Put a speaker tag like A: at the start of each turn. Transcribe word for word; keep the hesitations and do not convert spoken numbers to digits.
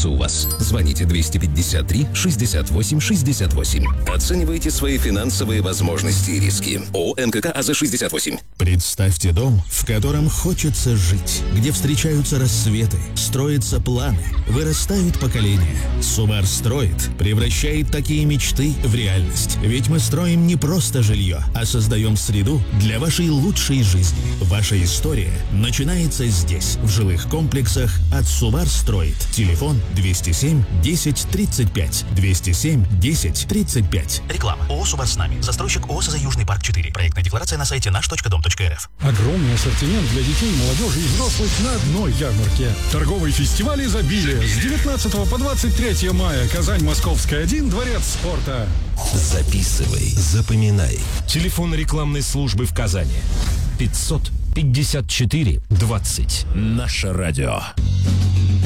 A: получится у вас. Звоните двести пятьдесят три шестьдесят восемь шестьдесят восемь. Оценивайте свои финансовые возможности и риски. ООО МКК АЗ шестьдесят восемь.
B: Представьте дом, в котором хочется жить, где встречаются рассветы, строятся планы, вырастают поколения. Сумар строит, превращает такие мечты в реальность. Ведь мы строим не просто жилье, а создаем среду для вашей лучшей жизни. Ваша история начинается здесь, в жилых комплексах от Сумар строит. Телефон двести семь десять тридцать пять. двести семь десять тридцать пять.
C: Реклама. ООО «Сумар с нами». Застройщик ООО «СЗ Южный парк четыре». Проектная декларация на сайте наш точка дом точка эр эф.
D: Огромный ассортимент для детей, молодежи и взрослых на одной ярмарке. Торговый фестиваль изобилия с девятнадцатого по двадцать третье мая. Казань, Московская, один, Дворец спорта.
A: Записывай, запоминай.
E: Телефон рекламной службы в Казани. пятьсот пятьдесят четыре двадцать. Наше радио.